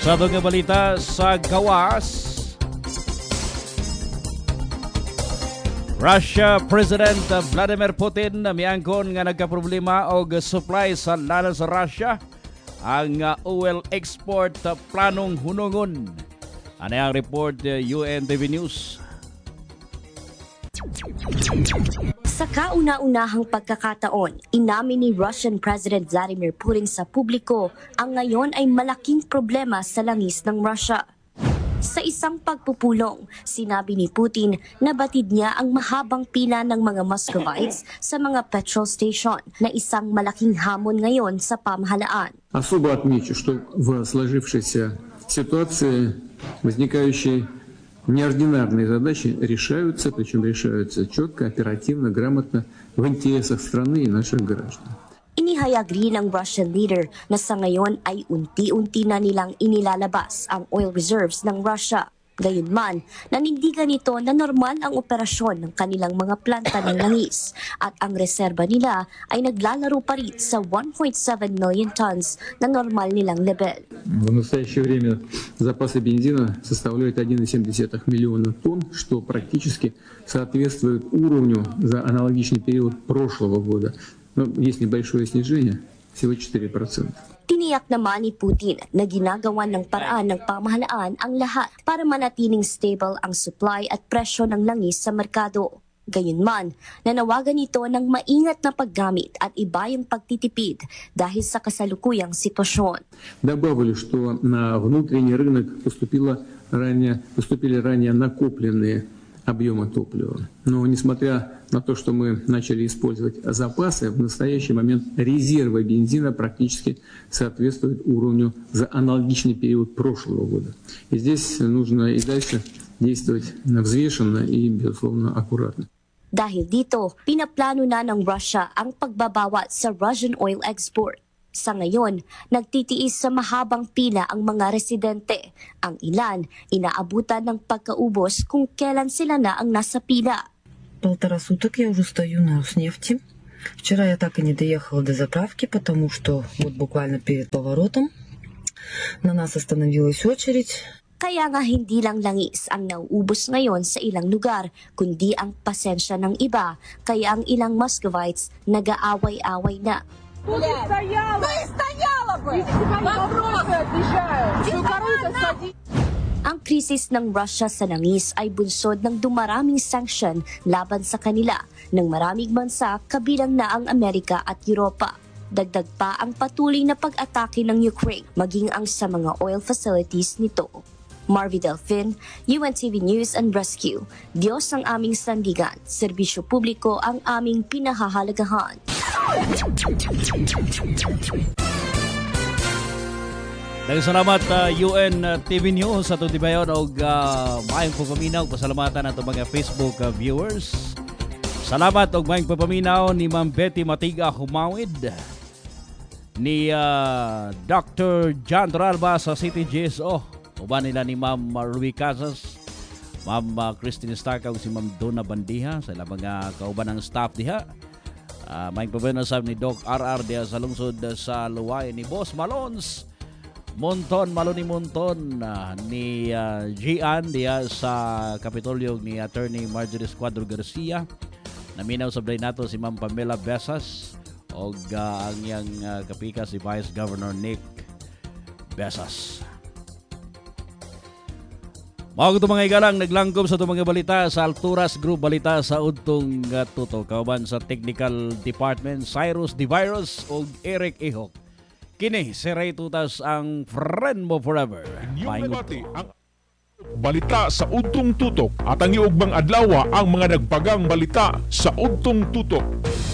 Sa itong balita sa gawas, Russia President Vladimir Putin miangkon nga nagkaproblema og supply sa lana sa Russia ang oil export planong hunungon. Ano ang report UNTV News? Sa kauna-unahang pagkakataon, inamin ni Russian President Vladimir Putin sa publiko ang ngayon ay malaking problema sa langis ng Russia. Sa isang pagpupulong, sinabi ni Putin na batid niya ang mahabang pila ng mga Muscovites sa mga petrol station na isang malaking hamon ngayon sa pamahalaan. Особо отмечу, что в сложившейся ситуации возникающие неординарные задачи решаются, причем решаются четко, оперативно, грамотно в интересах страны и наших граждан. Inihayag rin ng Russian leader na sa ngayon ay unti-unti na nilang inilalabas ang oil reserves ng Russia. Gayunman, nanindigan nito na normal ang operasyon ng kanilang mga planta ng langis at ang reserba nila ay naglalaro pa rin sa 1.7 million tons na normal nilang level. В настоящее время запасы бензина составляют 1,7 миллиона тонн, что практически соответствует уровню за аналогичный период прошлого года. Но есть небольшое снижение, всего 4%. Tiniyak naman ni Putin na ginagawa ng paraan ng pamahalaan ang lahat para manatiling stable ang supply at presyo ng langis sa merkado. Gayunman, nanawagan ito ng maingat na paggamit at ibayang пагтитипид dahil sa kasalukuyang sitwasyon. Добавлю, что на внутренний рынок поступили ранее накопленные объема топлива. Но несмотря на то, что мы начали использовать запасы, в настоящий момент резервы бензина практически соответствуют уровню за аналогичный период прошлого года. И здесь нужно и дальше действовать взвешенно и, безусловно, аккуратно. Dahil dito, pinaplano na ng Russia ang pagbabawat sa Russian oil export. Sa ngayon, nagtitiis sa mahabang pila ang mga residente. Ang ilan, inaabutan ng pagkaubos kung kailan sila na ang nasa pila. 1,5 суток я уже стою на Роснефти. Вчера я так и не доехала до заправки, потому что вот буквально перед поворотом на нас остановилась очередь. Kaya nga hindi lang langis ang nauubos ngayon sa ilang lugar, kundi ang pasensya ng iba. Kaya ang ilang Muscovites nag-aaway-away na. Ты стояла бы! Вопросы отвечаю! Ang krisis ng Russia sa langis ay bunsod ng dumaraming sanction laban sa kanila ng maraming bansa kabilang na ang Amerika at Europa. Dagdag pa ang patuloy na pag-atake ng Ukraine maging ang sa mga oil facilities nito. Marvy Delfin, UNTV News and Rescue. Diyos ang aming sandigan, serbisyo publiko ang aming pinahahalagahan. Daghang salamat UNTV News sa tutibayon og maayong pagpaminaw. Pasalamatan ato mga Facebook viewers. Salamat og maayong pagpaminaw ni Ma'am Betty Matiga Humawid, ni Dr. John Toralba sa City GSO, uban nila ni Ma'am Ruby Casas, Ma'am Christine Stark ug si Ma'am Donna Bandiha sa ilang mga kauban ng staff diha. Maayong pagpaminaw ni Doc RR diha sa lungsod sa Luway, ni Boss Malons Maloni Monton, ni Gian diya sa Kapitolyo, ni Attorney Marjorie Escuadro Garcia. Naminaw sa blay nato si Ma'am Pamela Besas o ang iyang kapika si Vice Governor Nick Besas. Mga ito mga igalang, naglangkob sa ito mga balita sa Alturas Group Balita sa Udtong Tuto. Kauban sa Technical Department, Cyrus D. Virus o Eric Ihok. Kini, si Ray Tutas ang friend mo forever. Inyong nabati ang balita sa Udtong Tutok at ang iugbang adlaw ang mga nagpagang balita sa Udtong Tutok.